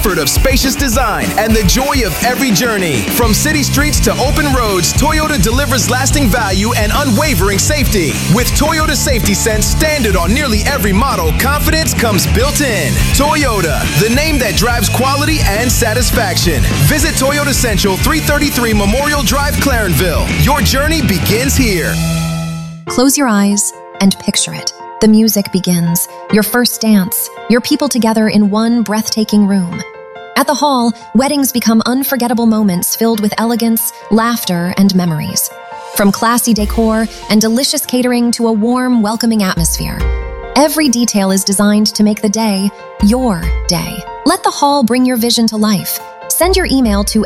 Of spacious design and the joy of every journey. From city streets to open roads, Toyota delivers lasting value and unwavering safety. With Toyota Safety Sense standard on nearly every model, confidence comes built in. Toyota, the name that drives quality and satisfaction. Visit Toyota Central, 333 Memorial Drive, Clarenville. Your journey begins here. Close your eyes and picture it. The music begins, your first dance, your people together in one breathtaking room. At the Hall, weddings become unforgettable moments filled with elegance, laughter, and memories. From classy decor and delicious catering to a warm, welcoming atmosphere, every detail is designed to make the day your day. Let the Hall bring your vision to life. Send your email to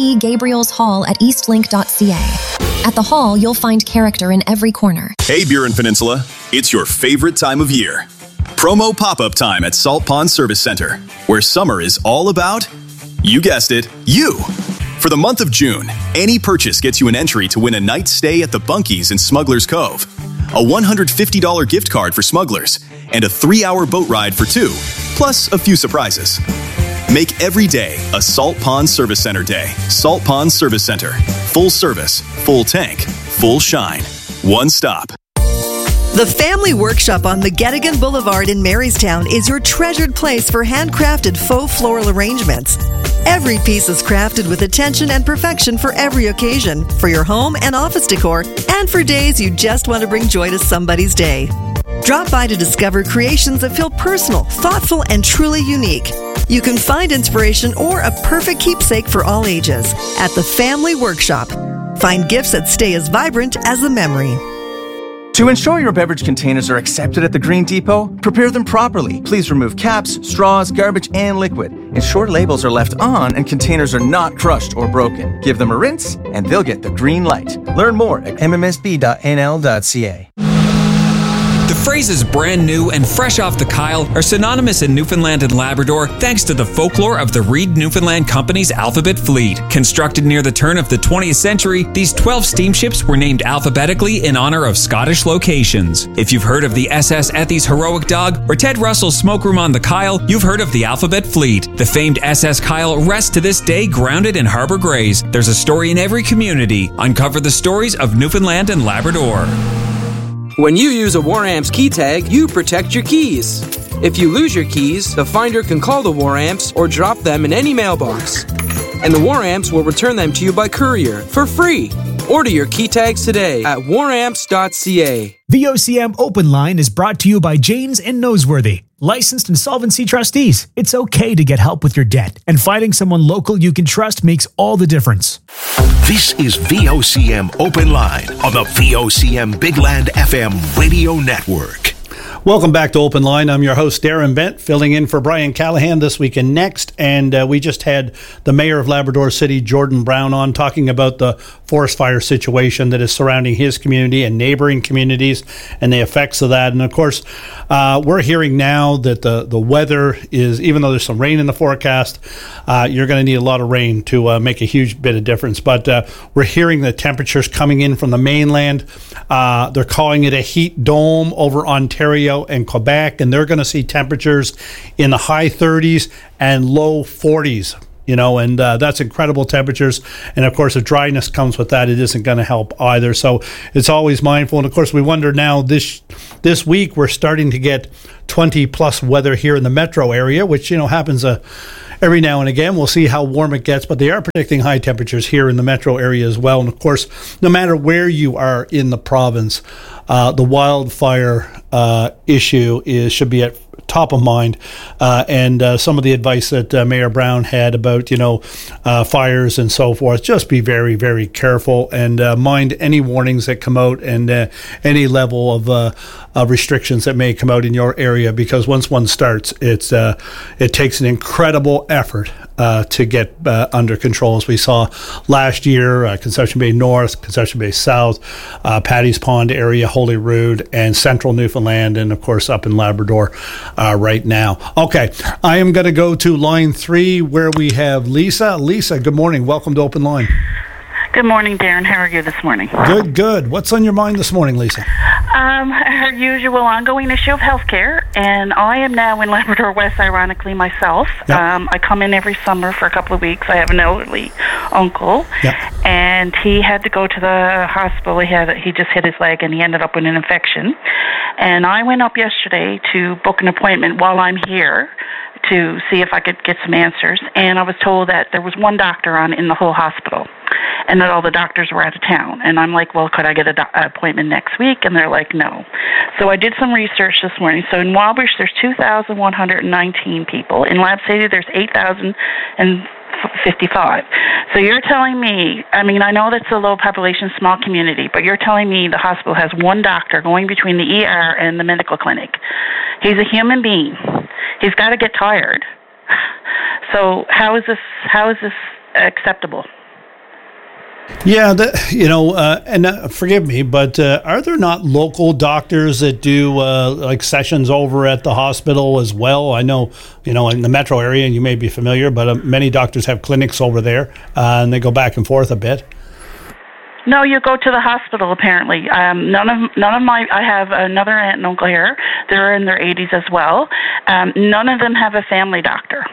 stgabrielshall@eastlink.ca. At the Hall, you'll find character in every corner. Hey, Burin Peninsula. It's your favorite time of year. Promo pop-up time at Salt Pond Service Center, where summer is all about, you guessed it, you. For the month of June, any purchase gets you an entry to win a night's stay at the Bunkies in Smuggler's Cove, a $150 gift card for Smugglers, and a 3-hour boat ride for 2, plus a few surprises. Make every day a Salt Pond Service Center day. Salt Pond Service Center. Full service, full tank, full shine. One stop. The Family Workshop on McGettigan Boulevard in Marystown is your treasured place for handcrafted faux floral arrangements. Every piece is crafted with attention and perfection for every occasion, for your home and office decor, and for days you just want to bring joy to somebody's day. Drop by to discover creations that feel personal, thoughtful, and truly unique. You can find inspiration or a perfect keepsake for all ages at the Family Workshop. Find gifts that stay as vibrant as the memory. To ensure your beverage containers are accepted at the Green Depot, prepare them properly. Please remove caps, straws, garbage, and liquid. Ensure labels are left on and containers are not crushed or broken. Give them a rinse, and they'll get the green light. Learn more at mmsb.nl.ca. The phrases brand new and fresh off the Kyle are synonymous in Newfoundland and Labrador thanks to the folklore of the Reed Newfoundland Company's Alphabet Fleet. Constructed near the turn of the 20th century, these 12 steamships were named alphabetically in honor of Scottish locations. If you've heard of the SS Ethy's Heroic Dog or Ted Russell's Smoke Room on the Kyle, you've heard of the Alphabet Fleet. The famed SS Kyle rests to this day grounded in Harbour Grays. There's a story in every community. Uncover the stories of Newfoundland and Labrador. When you use a War Amps key tag, you protect your keys. If you lose your keys, the finder can call the War Amps or drop them in any mailbox. And the War Amps will return them to you by courier for free. Order your key tags today at waramps.ca. VOCM Open Line is brought to you by Janes and Noseworthy. Licensed insolvency trustees. It's okay to get help with your debt, and finding someone local you can trust makes all the difference. This is VOCM Open Line on the VOCM Big Land FM radio network. Welcome back to Open Line. I'm your host, Darren Bent, filling in for Brian Callahan this week and next. And we just had the mayor of Labrador City, Jordan Brown, on talking about the forest fire situation that is surrounding his community and neighboring communities and the effects of that. And of course, we're hearing now that the weather is, even though there's some rain in the forecast, you're going to need a lot of rain to make a huge bit of difference. But we're hearing the temperatures coming in from the mainland. They're calling it a heat dome over Ontario and Quebec, and they're going to see temperatures in the high 30s and low 40s, and that's incredible temperatures. And of course, if dryness comes with that, it isn't going to help either. So it's always mindful. And of course, we wonder now this week, we're starting to get 20 plus weather here in the metro area, which, happens every now and again. We'll see how warm it gets, but they are predicting high temperatures here in the metro area as well. And of course, no matter where you are in the province, the wildfire issue should be at top of mind, and some of the advice that Mayor Brown had about fires and so forth. Just be very, very careful and mind any warnings that come out and any level of restrictions that may come out in your area, because once one starts, it takes an incredible effort to get under control, as we saw last year. Conception Bay North, Conception Bay South, Paddy's Pond area, Holyrood, and central Newfoundland, and of course up in Labrador right now. Okay, I am going to go to line 3 where we have Lisa. Lisa, good morning. Welcome to Open Line. Good morning, Darren. How are you this morning? Good. What's on your mind this morning, Lisa? Our usual ongoing issue of healthcare, and I am now in Labrador West, ironically, myself. Yep. I come in every summer for a couple of weeks. I have an elderly uncle, and he had to go to the hospital. He just hit his leg, and he ended up with an infection. And I went up yesterday to book an appointment while I'm here to see if I could get some answers, and I was told that there was one doctor on in the whole hospital, and that all the doctors were out of town. And I'm like, well, could I get an appointment next week? And they're like, no. So I did some research this morning. So in Wabash, there's 2,119 people. In Lab City, there's 8,055. So you're telling me, I mean, I know that's a low population, small community, but you're telling me the hospital has one doctor going between the ER and the medical clinic. He's a human being. He's got to get tired. So how is this acceptable? Yeah, forgive me, but are there not local doctors that do like sessions over at the hospital as well? I know, in the metro area, and you may be familiar, but many doctors have clinics over there, and they go back and forth a bit. No, you go to the hospital, apparently. None of my, I have another aunt and uncle here. They're in their 80s as well. None of them have a family doctor.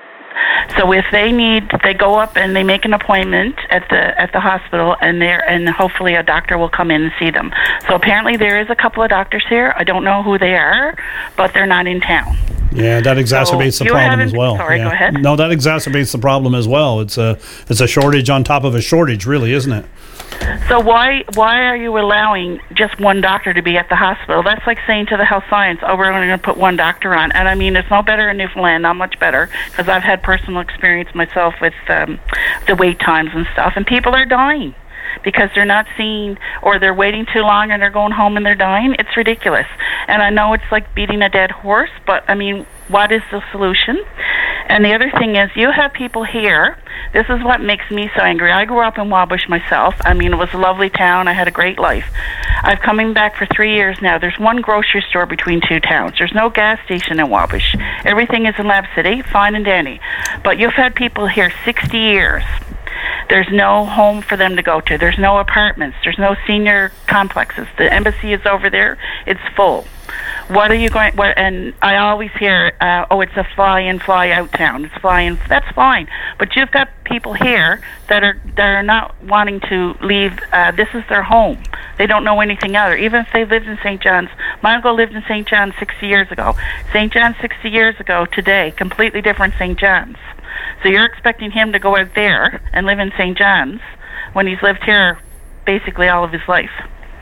So if they go up and they make an appointment at the hospital, and hopefully a doctor will come in and see them. So apparently there is a couple of doctors here. I don't know who they are, but they're not in town. Yeah, that exacerbates the problem as well. Sorry, go ahead. No, that exacerbates the problem as well. It's a shortage on top of a shortage, really, isn't it? So why are you allowing just one doctor to be at the hospital? That's like saying to the health science, oh, we're only going to put one doctor on. And I mean, it's no better in Newfoundland, not much better, because I've had personal experience myself with the wait times and stuff, and people are dying because they're not seen, or they're waiting too long and they're going home and they're dying. It's ridiculous. And I know it's like beating a dead horse, but I mean, what is the solution? And the other thing is, you have people here. This is what makes me so angry. I grew up in Wabash myself. I mean, it was a lovely town. I had a great life. I've coming back for 3 years now. There's one grocery store between two towns. There's no gas station in Wabash. Everything is in Lab City, fine and dandy. But you've had people here 60 years. There's no home for them to go to. There's no apartments. There's no senior complexes. The embassy is over there. It's full. What are you going? And I always hear, it's a fly-in, fly-out town. It's fly-in. That's fine, but you've got people here that are not wanting to leave. This is their home. They don't know anything other. Even if they lived in St. John's, my uncle lived in St. John's 60 years ago. St. John's 60 years ago today, completely different St. John's. So you're expecting him to go out there and live in St. John's when he's lived here basically all of his life.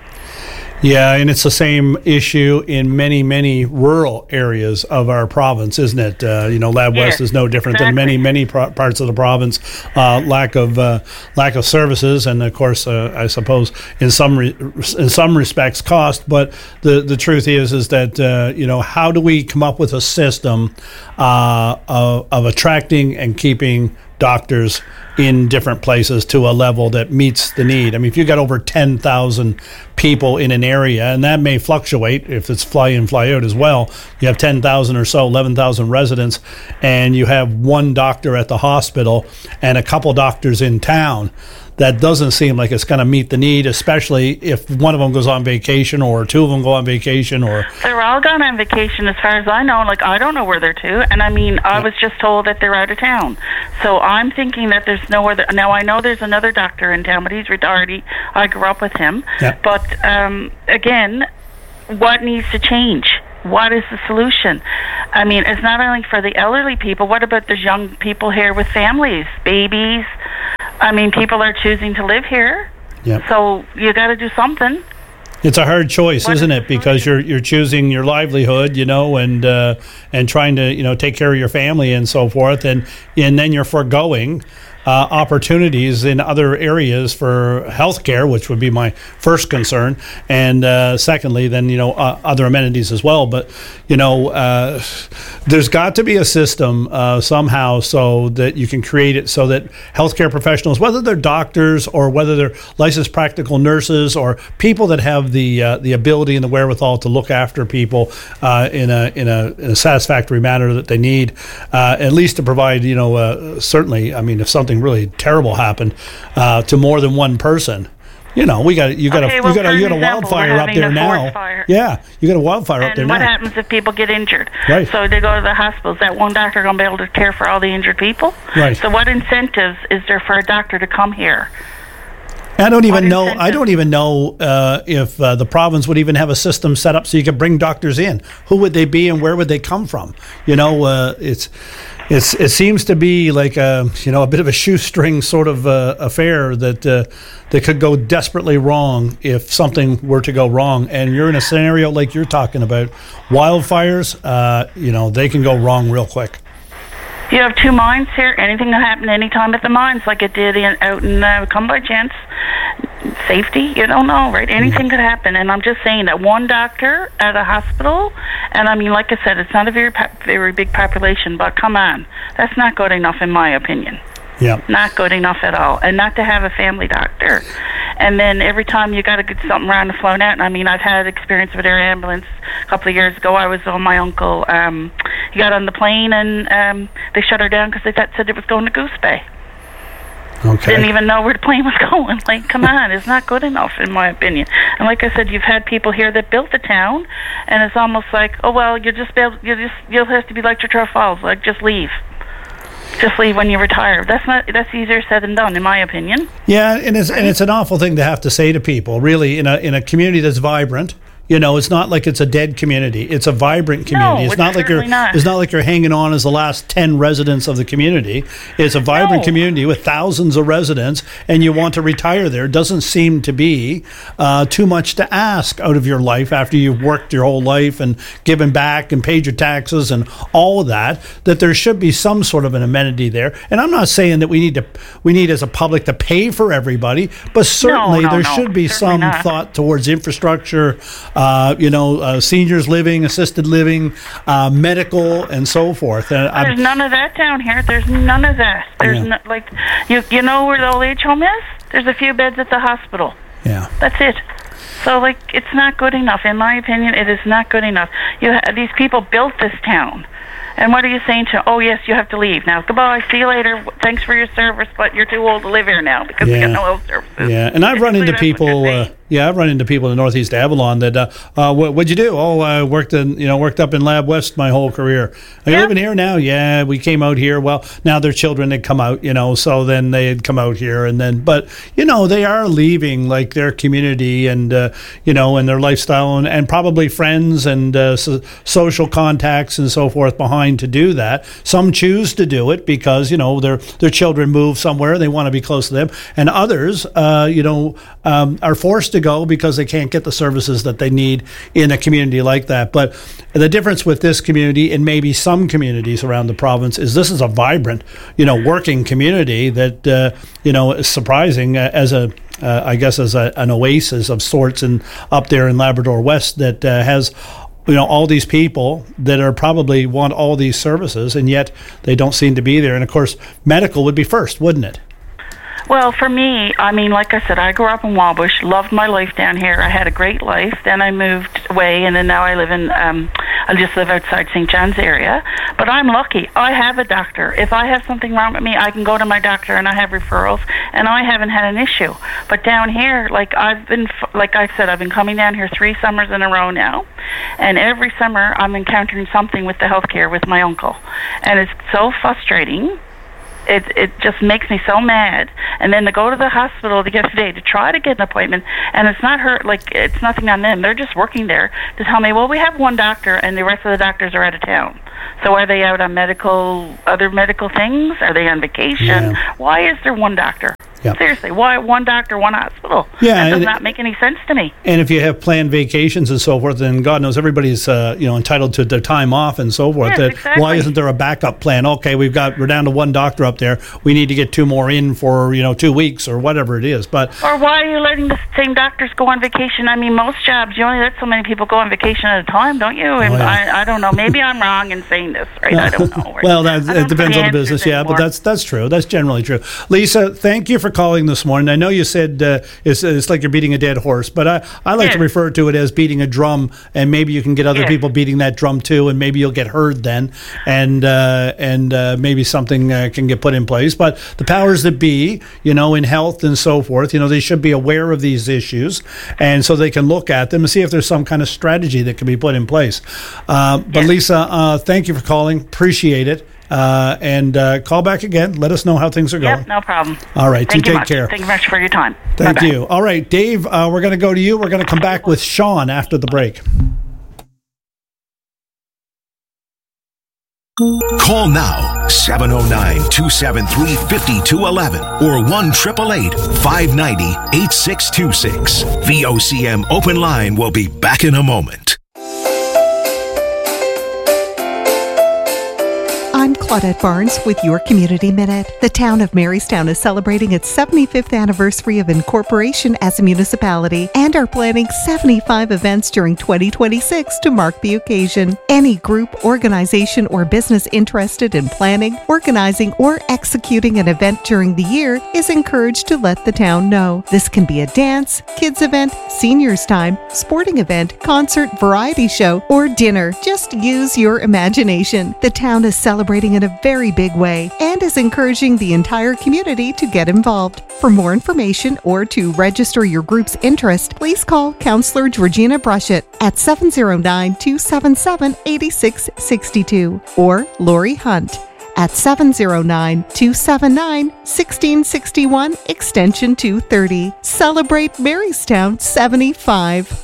Yeah, and it's the same issue in many, many rural areas of our province, isn't it? Lab West is no different than many parts of the province. Lack of services, and of course, I suppose in some respects, cost. But the truth is that how do we come up with a system of attracting and keeping doctors in different places to a level that meets the need? I mean, if you got over 10,000 people in an area, and that may fluctuate if it's fly in, fly out as well, you have 10,000 or so, 11,000 residents, and you have one doctor at the hospital and a couple doctors in town, that doesn't seem like it's going to meet the need, especially if one of them goes on vacation or two of them go on vacation. Or they're all gone on vacation as far as I know. Like, I don't know where they're to. And I mean, I was just told that they're out of town. So I'm thinking that there's nowhere. Now, I know there's another doctor in town, but he's retired. I grew up with him. Yeah. But again, what needs to change? What is the solution? I mean, it's not only for the elderly people. What about the young people here with families, babies? I mean, people are choosing to live here. Yep. So you got to do something. It's a hard choice, isn't it? Because you're choosing your livelihood, and trying to, take care of your family and so forth, and then you're foregoing opportunities in other areas for healthcare, which would be my first concern, and secondly, then other amenities as well. But there's got to be a system somehow so that you can create it so that healthcare professionals, whether they're doctors or whether they're licensed practical nurses or people that have the ability and the wherewithal to look after people in a satisfactory manner that they need, at least to provide certainly. I mean, if something something really terrible happened to more than one person. You got a wildfire up there now. Yeah, you got a wildfire up there now. And what happens if people get injured? Right. So they go to the hospital. Is that one doctor going to be able to care for all the injured people? Right. So what incentives is there for a doctor to come here? I don't even know if the province would even have a system set up so you could bring doctors in. Who would they be and where would they come from? It seems to be like a bit of a shoestring sort of affair that could go desperately wrong if something were to go wrong. And you're in a scenario like you're talking about, wildfires. They can go wrong real quick. You have two mines here. Anything can happen anytime at the mines, like it did out in Come By Chance. Safety, you don't know, right? Anything could happen. And I'm just saying that one doctor at a hospital, and I mean, like I said, it's not a very big population, but come on. That's not good enough in my opinion. Yeah. Not good enough at all. And not to have a family doctor. And then every time you got to get something around and flown out. And I mean, I've had experience with air ambulance. A couple of years ago, I was on my uncle. He got on the plane and they shut her down because they said it was going to Goose Bay. Okay. Didn't even know where the plane was going. Like, come on, it's not good enough, in my opinion. And like I said, you've had people here that built the town, and it's almost like, oh well, you'll have to be like Latrobe Falls, like just leave. Just leave when you retire. That's easier said than done, in my opinion. Yeah, and it's an awful thing to have to say to people, really, in a community that's vibrant. It's not like it's a dead community. It's a vibrant community. No, it's not like you're hanging on as the last 10 residents of the community. It's a vibrant community with thousands of residents, and you want to retire there. It doesn't seem to be too much to ask out of your life after you've worked your whole life and given back and paid your taxes and all of that there should be some sort of an amenity there. And I'm not saying that we need as a public to pay for everybody, but certainly there should be some thought towards infrastructure, seniors living, assisted living, medical, and so forth. There's none of that down here. There's none of that. There's you know where the old age home is? There's a few beds at the hospital. Yeah. That's it. So, it's not good enough. In my opinion, it is not good enough. These people built this town. And what are you saying to, oh, yes, you have to leave. Now, goodbye, see you later. Thanks for your service, but you're too old to live here now because we got no health services. Yeah, and I've run into people in the Northeast Avalon that, what'd you do? Oh, I worked up in Lab West my whole career. Are you living here now? Yeah, we came out here. Well, now their children had come out, so then they had come out here. But they are leaving, like, their community and, and their lifestyle and probably friends and social contacts and so forth behind to do that. Some choose to do it because their children move somewhere, they want to be close to them, and others are forced to go because they can't get the services that they need in a community like that. But the difference with this community and maybe some communities around the province is this is a vibrant working community that is surprising as an oasis of sorts and up there in Labrador West that has all these people that are probably want all these services, and yet they don't seem to be there. And of course, medical would be first, wouldn't it? Well, for me, I mean, like I said, I grew up in Wabush, loved my life down here. I had a great life. Then I moved away, and then now I live I just live outside St. John's area. But I'm lucky. I have a doctor. If I have something wrong with me, I can go to my doctor, and I have referrals, and I haven't had an issue. But down here, like I said, I've been coming down here 3 summers in a row now, and every summer I'm encountering something with the healthcare with my uncle, and it's so frustrating. It just makes me so mad. And then to go to the hospital to try to get an appointment, and it's not it's nothing on them. They're just working there to tell me, well, we have one doctor and the rest of the doctors are out of town. So are they out on other medical things? Are they on vacation? Yeah. Why is there one doctor? Yep. Seriously, why one doctor, one hospital? Yeah, that does not make any sense to me. And if you have planned vacations and so forth, then God knows everybody's entitled to their time off and so forth. Yes, exactly. Why isn't there a backup plan? Okay, we're down to one doctor up there. We need to get 2 more in for 2 weeks or whatever it is. But or why are you letting the same doctors go on vacation? I mean, most jobs you only let so many people go on vacation at a time, don't you? And I don't know. Maybe I'm wrong in saying this, right? I don't know. Right? Well, it depends on the business. Yeah, but that's true. That's generally true. Lisa, thank you for for calling this morning. I know you said it's like you're beating a dead horse, but I like to refer to it as beating a drum, and maybe you can get other people beating that drum too, and maybe you'll get heard then, and maybe something can get put in place. But the powers that be, in health and so forth, they should be aware of these issues, and so they can look at them and see if there's some kind of strategy that can be put in place. But Lisa, thank you for calling. Appreciate it. And call back again. Let us know how things are going. Yep, no problem. All right, Thank you take much. care. Thank you much for your time. Thank Bye-bye. you. All right, Dave, we're going to go to you. We're going to come back with Sean after the break. Call now, 709-273-5211 or 1-888-590-8626. VOCM Open Line will be back in a moment. I'm Claudette Barnes with your Community Minute. The town of Marystown is celebrating its 75th anniversary of incorporation as a municipality and are planning 75 events during 2026 to mark the occasion. Any group, organization, or business interested in planning, organizing, or executing an event during the year is encouraged to let the town know. This can be a dance, kids event, seniors time, sporting event, concert, variety show, or dinner. Just use your imagination. The town is celebrating in a very big way and is encouraging the entire community to get involved. For more information or to register your group's interest, please call Councillor Georgina Brushett at 709-277-8662 or Lori Hunt at 709-279-1661 extension 230. Celebrate Marystown 75.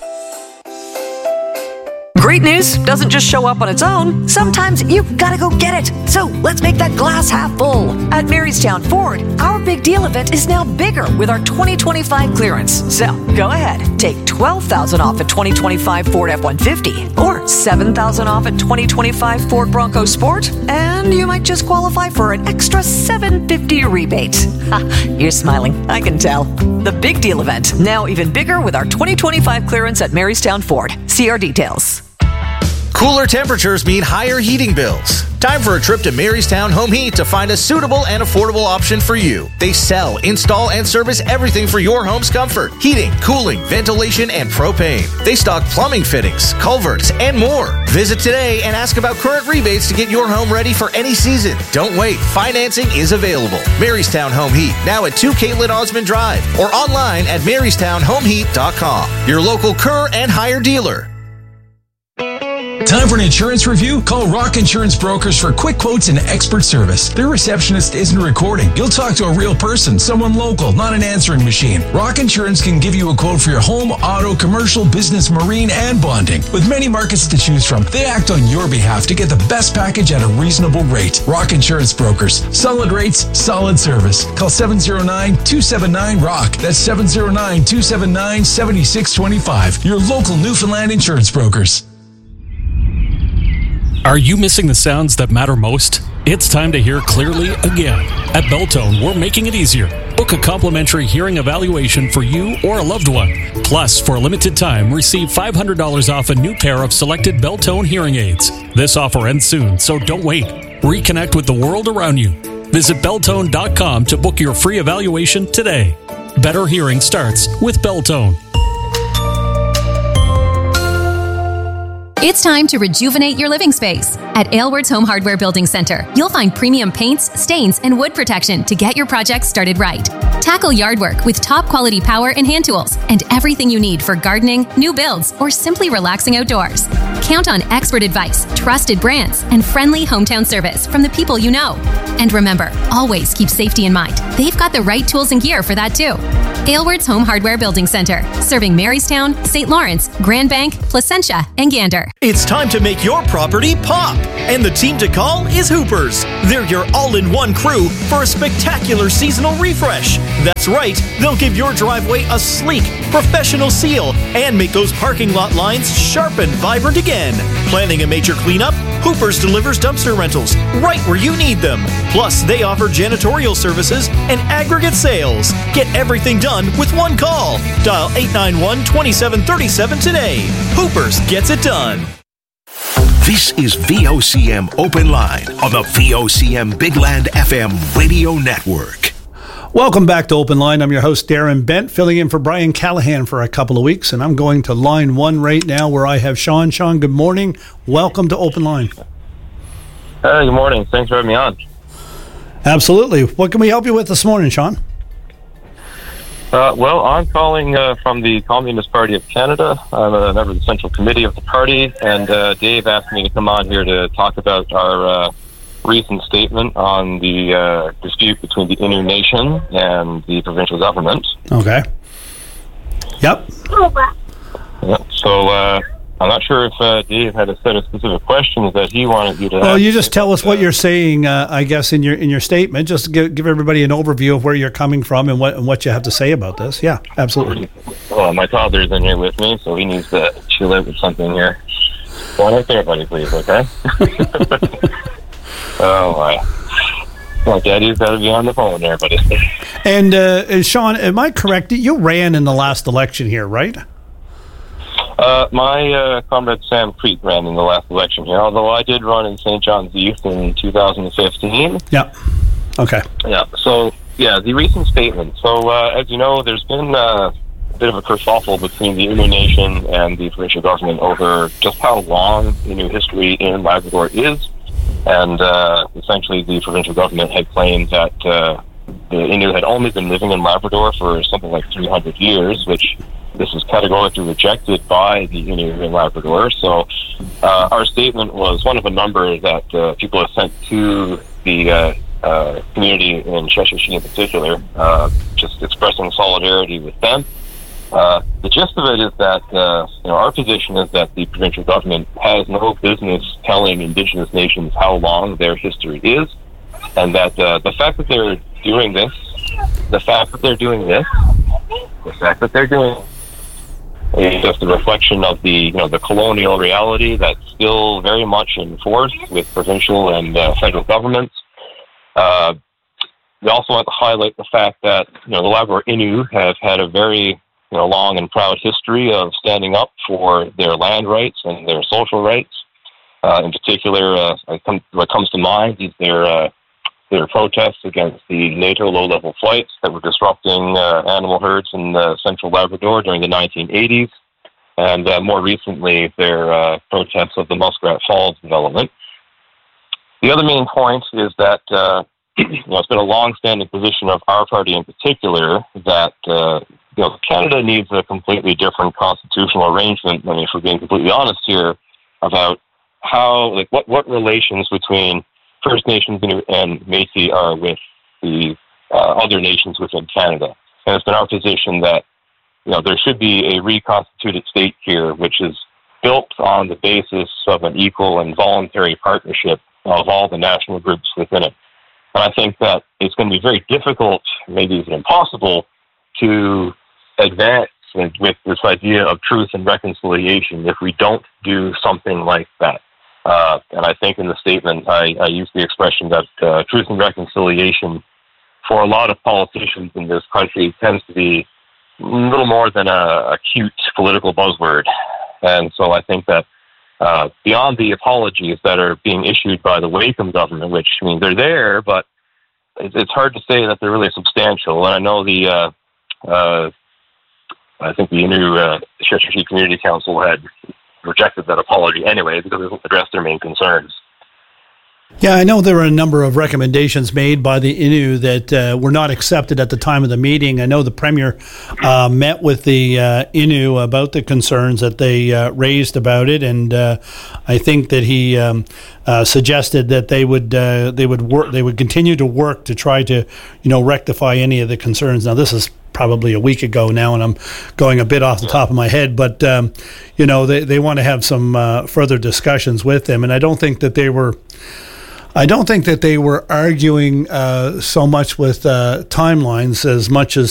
Great news doesn't just show up on its own. Sometimes you've got to go get it. So let's make that glass half full. At Marystown Ford, our big deal event is now bigger with our 2025 clearance. So go ahead, take $12,000 off a 2025 Ford F-150 or $7,000 off a 2025 Ford Bronco Sport, and you might just qualify for an extra $750 rebate. You're smiling, I can tell. The big deal event, now even bigger with our 2025 clearance at Marystown Ford. See our details. Cooler temperatures mean higher heating bills. Time for a trip to Marystown Home Heat to find a suitable and affordable option for you. They sell, install, and service everything for your home's comfort. Heating, cooling, ventilation, and propane. They stock plumbing fittings, culverts, and more. Visit today and ask about current rebates to get your home ready for any season. Don't wait. Financing is available. Marystown Home Heat, now at 2 Caitlin Osmond Drive or online at MarystownHomeHeat.com. Your local Kerr and Hire dealer. Time for an insurance review? Call Rock Insurance Brokers for quick quotes and expert service. Their receptionist isn't recording. You'll talk to a real person, someone local, not an answering machine. Rock Insurance can give you a quote for your home, auto, commercial, business, marine, and bonding. With many markets to choose from, they act on your behalf to get the best package at a reasonable rate. Rock Insurance Brokers. Solid rates, solid service. Call 709-279-ROCK. That's 709-279-7625. Your local Newfoundland insurance brokers. Are you missing the sounds that matter most? It's time to hear clearly again. At Beltone, we're making it easier. Book a complimentary hearing evaluation for you or a loved one. Plus, for a limited time, receive $500 off a new pair of selected Beltone hearing aids. This offer ends soon, so don't wait. Reconnect with the world around you. Visit Beltone.com to book your free evaluation today. Better hearing starts with Beltone. It's time to rejuvenate your living space. At Aylward's Home Hardware Building Center, you'll find premium paints, stains, and wood protection to get your project started right. Tackle yard work with top quality power and hand tools and everything you need for gardening, new builds, or simply relaxing outdoors. Count on expert advice, trusted brands, and friendly hometown service from the people you know. And remember, always keep safety in mind. They've got the right tools and gear for that too. Aylward's Home Hardware Building Center, serving Marystown, St. Lawrence, Grand Bank, Placentia, and Gander. It's time to make your property pop, and the team to call is Hoopers. They're your all-in-one crew for a spectacular seasonal refresh. That's right, they'll give your driveway a sleek, professional seal and make those parking lot lines sharp and vibrant again. Planning a major cleanup? Hoopers delivers dumpster rentals right where you need them. Plus, they offer janitorial services and aggregate sales. Get everything done with one call. Dial 891-2737 today. Hoopers gets it done. This is VOCM Open Line on the VOCM Big Land FM radio network. Welcome back to Open Line. I'm your host, Darren Bent, filling in for Brian Callahan for a couple of weeks, and I'm going to line one right now where I have Sean. Sean, good morning. Welcome to Open Line. Good morning. Thanks for having me on. Absolutely. What can we help you with this morning, Sean? Well, I'm calling from the Communist Party of Canada. I'm a member of the Central Committee of the party, and Dave asked me to come on here to talk about our recent statement on the dispute between the Innu Nation and the provincial government. Okay. Yep. So I'm not sure if Dave had a set of specific questions that he wanted you to. Well, you just tell us what you're saying, I guess, in your statement. Just give everybody an overview of where you're coming from and what you have to say about this. Yeah, absolutely. Well, my toddler's in here with me, so he needs to chill out with something here. Go on right there, buddy, please, okay? Oh, my. Well, Daddy's got to be on the phone there, buddy. And, Sean, am I correct? You ran in the last election here, right? My comrade Sam Creek ran in the last election here, although I did run in St. John's Youth in 2015. Yeah. Okay. Yeah. So, yeah, the recent statement. So, as you know, there's been a bit of a kerfuffle between the Innu Nation and the provincial government over just how long Innu history in Labrador is. And essentially, the provincial government had claimed that the Innu had only been living in Labrador for something like 300 years, which this was categorically rejected by the Innu in Labrador. So our statement was one of a number that people have sent to the community in Sheshatshiu in particular, just expressing solidarity with them. The gist of it is that our position is that the provincial government has no business telling Indigenous nations how long their history is, and that the fact that they're doing this is just a reflection of the colonial reality that's still very much in force with provincial and federal governments. We also want to highlight the fact that the Labrador Innu have had a very long and proud history of standing up for their land rights and their social rights. In particular, what comes to mind is their protests against the NATO low-level flights that were disrupting animal herds in central Labrador during the 1980s, and more recently, their protests of the Muskrat Falls development. The other main point is that it's been a long-standing position of our party in particular that Canada needs a completely different constitutional arrangement. I mean, if we're being completely honest here, about how, what relations between First Nations and Métis are with the other nations within Canada. And it's been our position that there should be a reconstituted state here, which is built on the basis of an equal and voluntary partnership of all the national groups within it. And I think that it's going to be very difficult, maybe even impossible, to advance with this idea of truth and reconciliation if we don't do something like that. And I think in the statement, I used the expression that truth and reconciliation for a lot of politicians in this country tends to be a little more than a cute political buzzword. And so I think that beyond the apologies that are being issued by the Wakeham government, which, I mean, they're there, but it's hard to say that they're really substantial. And I know I think the Innu Sheshatshiu Community Council had rejected that apology anyway because it doesn't address their main concerns. Yeah, I know there were a number of recommendations made by the Innu that were not accepted at the time of the meeting. I know the Premier met with the Innu about the concerns that they raised about it, and I think that he suggested that they would continue to work to try to rectify any of the concerns. Now, this is probably a week ago now, and I'm going a bit off the top of my head, but they want to have some further discussions with them, and I don't think that they were arguing so much with timelines as much as